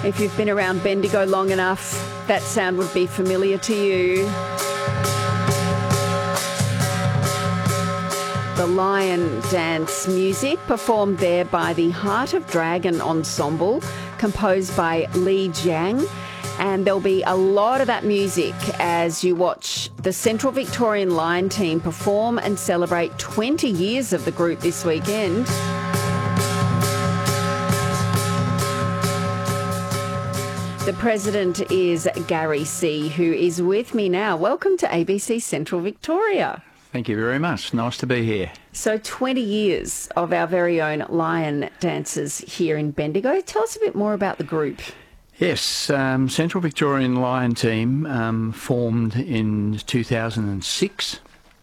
If you've been around Bendigo long enough, that sound would be familiar to you. The lion dance music performed there by the Heart of Dragon Ensemble, composed by Li Jiang. And there'll be a lot of that music as you watch the Central Victorian Lion team perform and celebrate 20 years of the group this weekend. The president is Gary C., who is with me now. Welcome to ABC Central Victoria. Thank you very much. Nice to be here. So 20 years of our very own lion dancers here in Bendigo. Tell us a bit more about the group. Yes, Central Victorian Lion Team formed in 2006.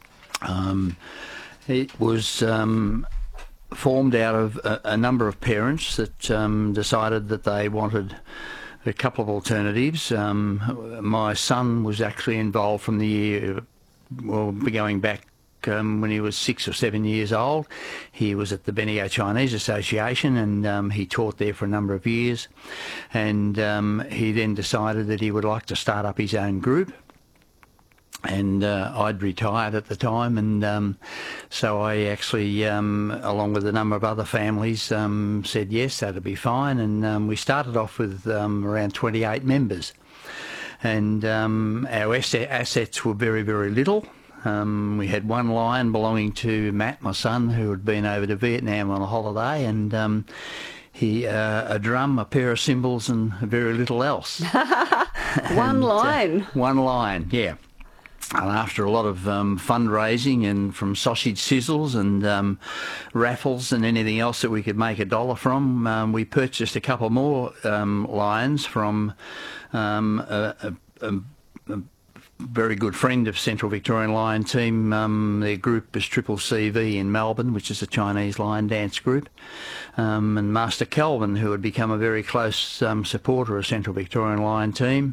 It was formed out of a number of parents that decided that they wanted a couple of alternatives. My son was actually involved from the year, well, going back when he was 6 or 7 years old. He was at the Bendigo Chinese Association, and he taught there for a number of years. And he then decided that he would like to start up his own group. And I'd retired at the time, and so I actually, along with a number of other families, said yes, that'd be fine. And we started off with around 28 members. And our assets were very, very little. We had one lion belonging to Matt, my son, who had been over to Vietnam on a holiday, and he a drum, a pair of cymbals, and very little else. One lion. One lion, yeah. And after a lot of fundraising and from sausage sizzles and raffles and anything else that we could make a dollar from, we purchased a couple more lions from a very good friend of Central Victorian Lion Team. Their group is Triple CV in Melbourne, which is a Chinese lion dance group. And Master Calvin, who had become a very close supporter of Central Victorian Lion Team.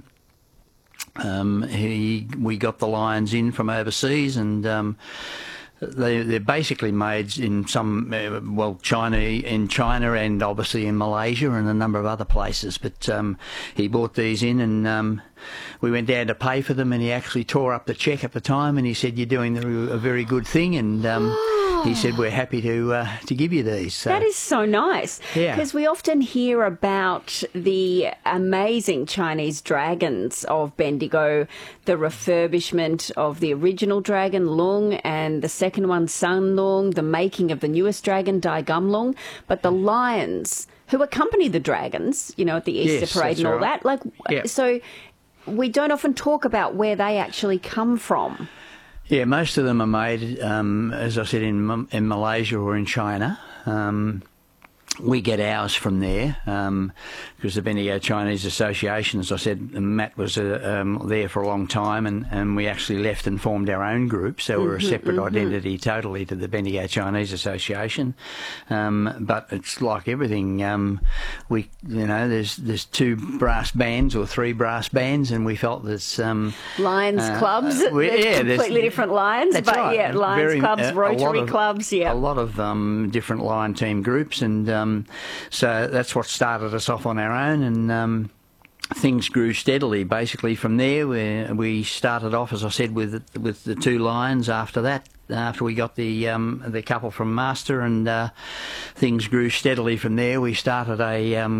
We got the lions in from overseas, and they're basically made in some, China and obviously in Malaysia and a number of other places. But he bought these in, and we went down to pay for them, and he actually tore up the cheque at the time, and he said, "You're doing a very good thing," and he said, "We're happy to give you these." So, that is so nice. Yeah. Because we often hear about the amazing Chinese dragons of Bendigo, the refurbishment of the original dragon, Lung, and the second one, Sun Lung, the making of the newest dragon, Dai Gum Lung. But the lions who accompany the dragons, at the Easter parade and all right. that, so we don't often talk about where they actually come from. Yeah, most of them are made, as I said, in Malaysia or in China. We get ours from there because the Bendigo Chinese Association, as I said, Matt was there for a long time, and we actually left and formed our own group, so we're a separate identity totally to the Bendigo Chinese Association. But it's like everything. There's two brass bands or three brass bands, and we felt there's Lions clubs. They're completely different lions, that's but right. yeah, Lions clubs, Rotary clubs, yeah, a lot of different lion team groups, and so that's what started us off on our own, and things grew steadily. Basically, from there, we started off, as I said, with the two lions. After that, after we got the couple from Master, and things grew steadily from there. We started a